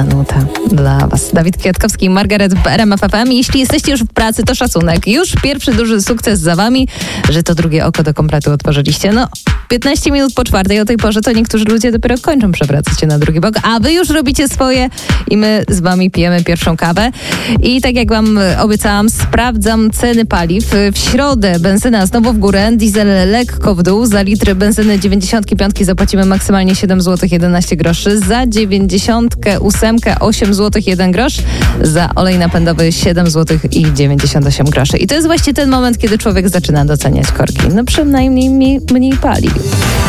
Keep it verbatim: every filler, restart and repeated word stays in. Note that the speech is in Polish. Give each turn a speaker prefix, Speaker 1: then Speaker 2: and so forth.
Speaker 1: ta nuta dla was. Dawid Kwiatkowski i Margaret w R M F F M. Jeśli jesteście już w pracy, to szacunek. Już pierwszy duży sukces za wami, że to drugie oko do kompletu otworzyliście. No, piętnaście minut po czwartej o tej porze to niektórzy ludzie dopiero kończą przewracać się na drugi bok, a wy już robicie swoje i my z wami pijemy pierwszą kawę. I tak jak wam obiecałam, sprawdzam ceny paliw. W środę benzyna znowu w górę, diesel lekko w dół. Za litr benzyny dziewięćdziesiątki piątki zapłacimy maksymalnie siedem złotych jedenaście groszy. Za dziewięćdziesiątkę ósemkę osiem złotych jeden grosz. Za olej napędowy siedem złotych i dziewięćdziesiąt osiem groszy. I to jest właśnie ten moment, kiedy człowiek zaczyna doceniać korki. No przynajmniej mniej, mniej pali.